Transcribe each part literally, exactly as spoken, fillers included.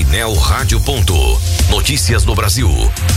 Painel Rádio. Notícias do Brasil.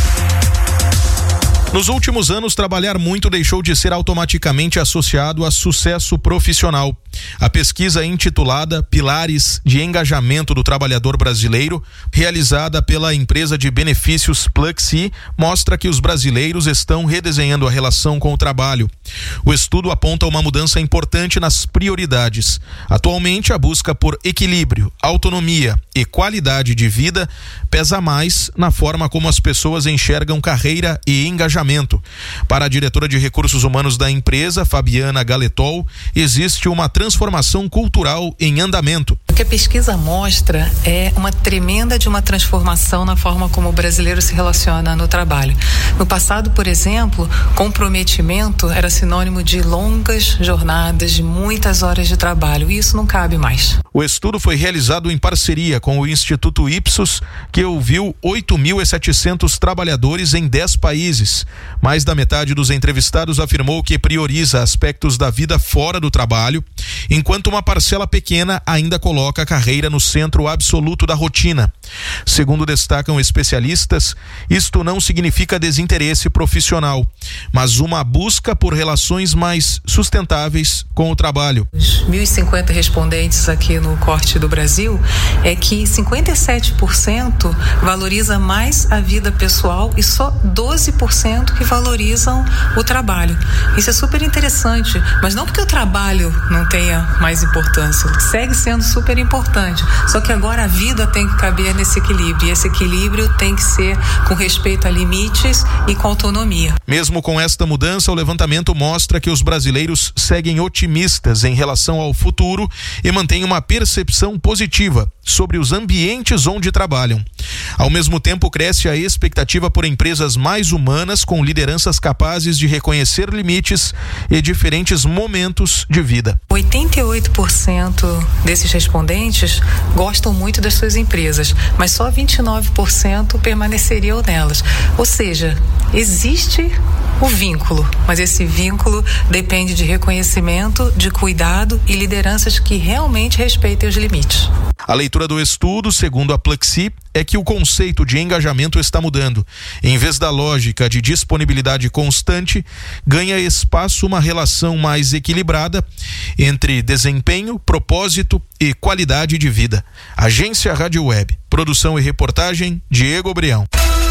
Nos últimos anos, trabalhar muito deixou de ser automaticamente associado a sucesso profissional. A pesquisa intitulada Pilares de Engajamento do Trabalhador Brasileiro, realizada pela empresa de benefícios Pluxee, mostra que os brasileiros estão redesenhando a relação com o trabalho. O estudo aponta uma mudança importante nas prioridades. Atualmente, a busca por equilíbrio, autonomia e qualidade de vida pesa mais na forma como as pessoas enxergam carreira e engajamento. Para a diretora de recursos humanos da empresa, Fabiana Galetol, existe uma transformação cultural em andamento. O que a pesquisa mostra é uma tremenda de uma transformação na forma como o brasileiro se relaciona no trabalho. No passado, por exemplo, comprometimento era sinônimo de longas jornadas, de muitas horas de trabalho, e isso não cabe mais. O estudo foi realizado em parceria com o Instituto Ipsos, que ouviu oito mil e setecentos trabalhadores em dez países. Mais da metade dos entrevistados afirmou que prioriza aspectos da vida fora do trabalho, enquanto uma parcela pequena ainda coloca a carreira no centro absoluto da rotina. Segundo destacam especialistas, isto não significa desinteresse profissional, mas uma busca por relações mais sustentáveis com o trabalho. Os mil e cinquenta respondentes aqui no Corte do Brasil é que cinquenta e sete por cento valoriza mais a vida pessoal e só doze por cento que valorizam o trabalho. Isso é super interessante, mas não porque o trabalho não tenha mais importância, segue sendo super importante, só que agora a vida tem que caber nesse equilíbrio, e esse equilíbrio tem que ser com respeito a limites e com autonomia. Mesmo com esta mudança, o levantamento mostra que os brasileiros seguem otimistas em relação ao futuro e mantêm uma percepção positiva sobre os ambientes onde trabalham. Ao mesmo tempo, cresce a expectativa por empresas mais humanas, com lideranças capazes de reconhecer limites e diferentes momentos de vida. oitenta e oito por cento desses respondentes gostam muito das suas empresas, mas só vinte e nove por cento permaneceriam nelas. Ou seja, existe o vínculo, mas esse vínculo depende de reconhecimento, de cuidado e lideranças que realmente respeitem os limites. A leitura do estudo, segundo a Pluxee, é que o conceito de engajamento está mudando. Em vez da lógica de disponibilidade constante, ganha espaço uma relação mais equilibrada entre desempenho, propósito e qualidade de vida. Agência Rádio Web. Produção e reportagem, Diego Brião.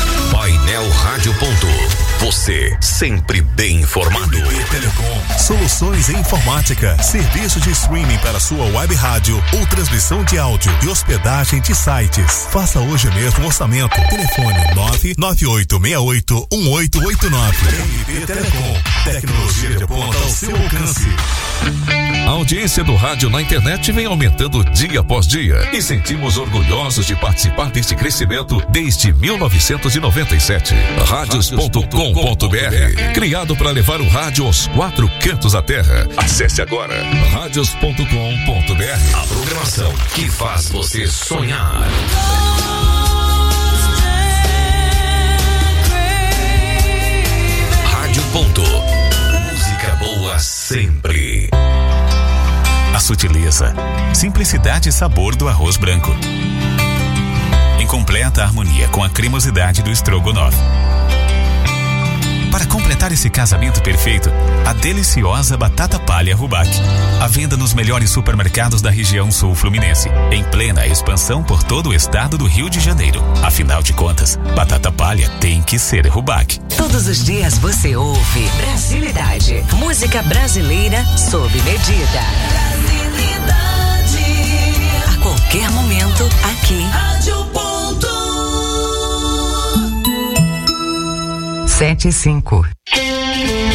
Painel Rádio. Você sempre bem informado. Telecom. Soluções em informática. Serviço de streaming para sua web rádio ou transmissão de áudio e hospedagem de sites. Faça hoje mesmo um orçamento. Telefone nove nove oito seis oito um oito oito nove. Telecom. Tecnologia de ponta ao seu alcance. A audiência do rádio na internet vem aumentando dia após dia e sentimos orgulhosos de participar deste crescimento desde mil novecentos e noventa e sete. Rádios ponto com ponto b r, criado para levar o rádio aos quatro cantos da terra. Acesse agora rádios ponto com ponto b r. A programação que faz você sonhar. Rádio Ponto. Música boa sempre. A sutileza, simplicidade e sabor do arroz branco, em completa harmonia com a cremosidade do estrogonofe. Para completar esse casamento perfeito, a deliciosa batata palha Rubac. À venda nos melhores supermercados da região sul fluminense, em plena expansão por todo o estado do Rio de Janeiro. Afinal de contas, batata palha tem que ser Rubac. Todos os dias você ouve Brasilidade. Música brasileira sob medida. Brasilidade. A qualquer momento, aqui. Rádio Ponto. Sete e cinco.